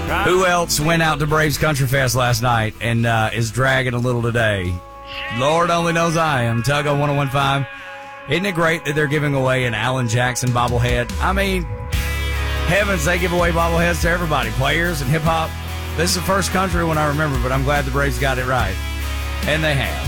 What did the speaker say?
Who else went out to Braves Country Fest last night and is dragging a little today? Lord only knows I am. Tug on 101.5. Isn't it great that they're giving away an Alan Jackson bobblehead? I mean, heavens, they give away bobbleheads to everybody, players and hip-hop. This is the first country one I remember, but I'm glad the Braves got it right. And they have.